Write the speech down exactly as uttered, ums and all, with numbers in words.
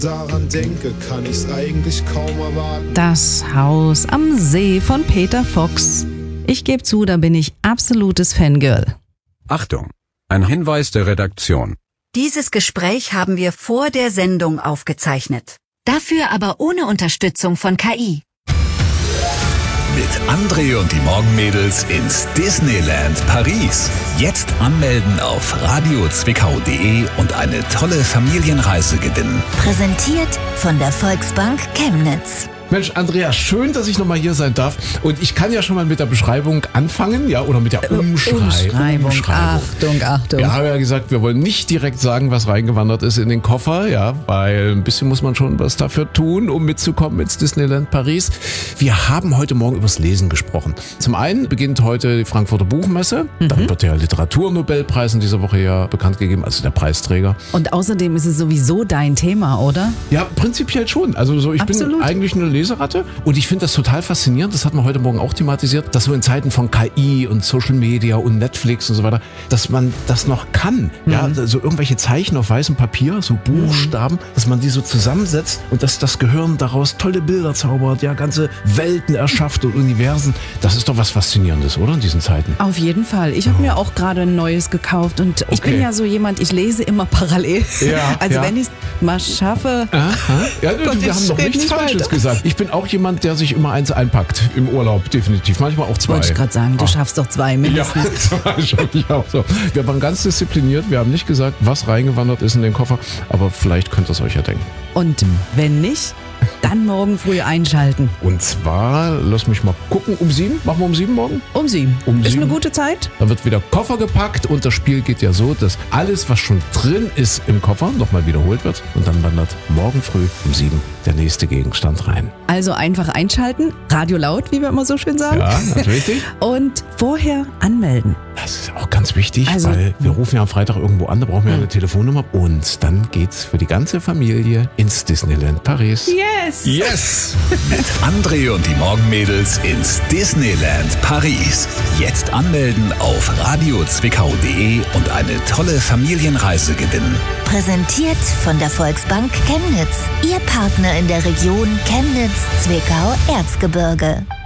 Daran denke, kann ich's eigentlich kaum erwarten. Das Haus am See von Peter Fox. Ich gebe zu, da bin ich absolutes Fangirl. Achtung, ein Hinweis der Redaktion. Dieses Gespräch haben wir vor der Sendung aufgezeichnet. Dafür aber ohne Unterstützung von K I. Mit André und die Morgenmädels ins Disneyland Paris. Jetzt anmelden auf radio zwickau punkt de und eine tolle Familienreise gewinnen. Präsentiert von der Volksbank Chemnitz. Mensch, Andrea, schön, dass ich nochmal hier sein darf. Und ich kann ja schon mal mit der Beschreibung anfangen, ja, oder mit der Umschrei- Umschreibung. Umschreibung. Achtung, Achtung. Wir haben ja gesagt, wir wollen nicht direkt sagen, was reingewandert ist in den Koffer, ja, weil ein bisschen muss man schon was dafür tun, um mitzukommen ins Disneyland Paris. Wir haben heute Morgen übers Lesen gesprochen. Zum einen beginnt heute die Frankfurter Buchmesse. Mhm. Dann wird der Literaturnobelpreis in dieser Woche ja bekannt gegeben, also der Preisträger. Und außerdem ist es sowieso dein Thema, oder? Ja, prinzipiell schon. Also so, ich Absolut. bin eigentlich eine Leseratte und ich finde das total faszinierend, das hat man heute Morgen auch thematisiert, dass so in Zeiten von K I und Social Media und Netflix und so weiter, dass man das noch kann. Mhm. Ja, so irgendwelche Zeichen auf weißem Papier, so Buchstaben, mhm. dass man die so zusammensetzt und dass das Gehirn daraus tolle Bilder zaubert, ja, ganze Welten erschafft und Universen. Das ist doch was Faszinierendes, oder, in diesen Zeiten? Auf jeden Fall. Ich habe oh. mir auch gerade ein neues gekauft und ich Okay. bin ja so jemand, ich lese immer parallel. Ja, also ja. wenn ich es mal schaffe. Aha. Ja, du, Gott, wir haben noch red nichts nicht Falsches weiter. gesagt. Ich bin auch jemand, der sich immer eins einpackt im Urlaub, definitiv. Manchmal auch zwei. Wollte ich gerade sagen, du Ah. schaffst doch zwei Ja, mindestens. das war schon ich auch so. Wir waren ganz diszipliniert. Wir haben nicht gesagt, was reingewandert ist in den Koffer, aber vielleicht könnt ihr es euch ja denken. Und wenn nicht, dann morgen früh einschalten. Und zwar, lass mich mal gucken, um sieben? Machen wir um sieben morgen? Um sieben. Um ist sieben. eine gute Zeit. Dann wird wieder Koffer gepackt und das Spiel geht ja so, dass alles, was schon drin ist im Koffer, nochmal wiederholt wird und dann wandert morgen früh um sieben der nächste Gegenstand rein. Also einfach einschalten, Radio laut, wie wir immer so schön sagen. Ja, das ist richtig. Und vorher anmelden. Das ist auch ganz wichtig, Also- weil wir rufen ja am Freitag irgendwo an, da brauchen wir ja eine Telefonnummer und dann geht's für die ganze Familie ins Disneyland Paris. Yes! Yes! Mit André und die Morgenmädels ins Disneyland Paris. Jetzt anmelden auf radio zwickau punkt de und eine tolle Familienreise gewinnen. Präsentiert von der Volksbank Chemnitz. Ihr Partner in der Region Chemnitz, Zwickau, Erzgebirge.